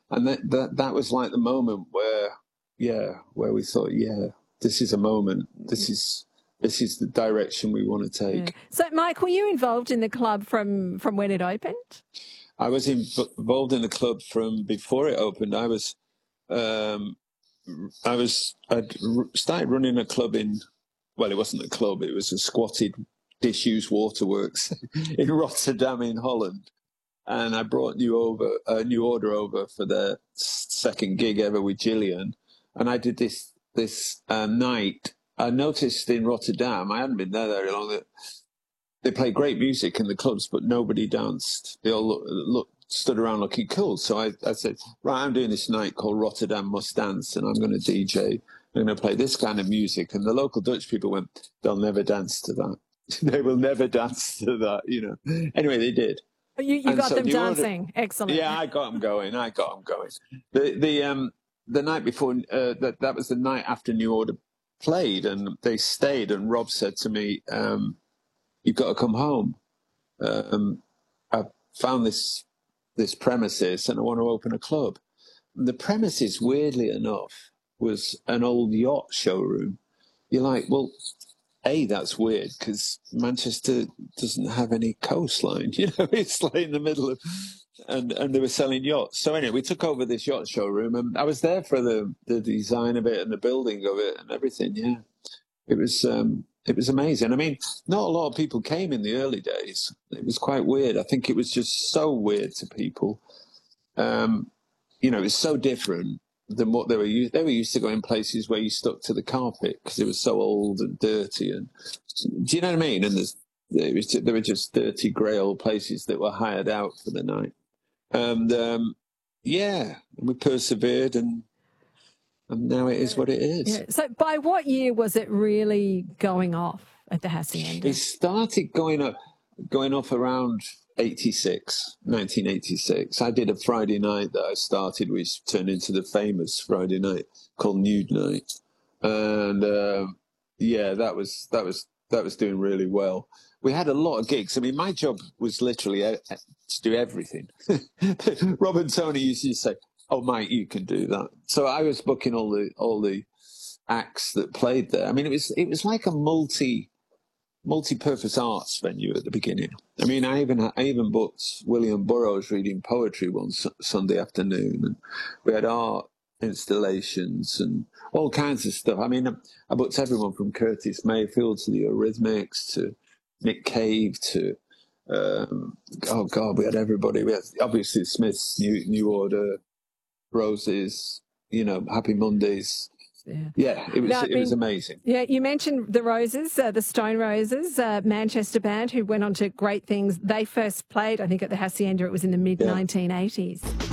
And that was like the moment where we thought, this is a moment. This is the direction we want to take. Yeah. So, Mike, were you involved in the club from when it opened? I was involved in the club from before it opened. I'd started running a club well, it wasn't a club, it was a squatted disused waterworks in Rotterdam in Holland. And I brought New Order over for their second gig ever with Gillian. And I did this night. I noticed in Rotterdam, I hadn't been there very long, that they play great music in the clubs, but nobody danced. They all stood around looking cool. So I said, right, I'm doing this night called Rotterdam Must Dance, and I'm going to DJ. I'm going to play this kind of music. And the local Dutch people went, they'll never dance to that. They will never dance to that, Anyway, they did. You got them dancing. Excellent. Yeah, I got them going. The night before, that was the night after New Order played, and they stayed, and Rob said to me, you've got to come home. I found this premises and I want to open a club. And the premises, weirdly enough, was an old yacht showroom. You're like, well, that's weird because Manchester doesn't have any coastline. It's like in the middle of, and they were selling yachts. So anyway, we took over this yacht showroom, and I was there for the design of it and the building of it and everything. Yeah, it was amazing. I mean, not a lot of people came in the early days. It was quite weird. I think it was just so weird to people. It was so different than what they were used. They were used to going places where you stuck to the carpet because it was so old and dirty. And do you know what I mean? And there were just dirty, grey old places that were hired out for the night. And we persevered, and now it is what it is. Yeah. So by what year was it really going off at the Hacienda? It started going off around 1986. I did a Friday night that I started, which turned into the famous Friday night called Nude Night. And that was doing really well. We had a lot of gigs. I mean, my job was literally to do everything. Rob and Tony used to say, "Oh, Mike, you can do that." So I was booking all the acts that played there. I mean, it was like a multi-purpose arts venue at the beginning. I mean, I even booked William Burroughs reading poetry one Sunday afternoon, and we had art installations and all kinds of stuff. I mean, I booked everyone from Curtis Mayfield to the Eurythmics to Nick Cave to we had everybody. We had obviously Smiths, New Order, Roses, Happy Mondays. Yeah, it was amazing. Yeah, you mentioned the Roses, the Stone Roses, Manchester band who went on to great things. They first played, I think, at the Hacienda. It was in the mid-1980s.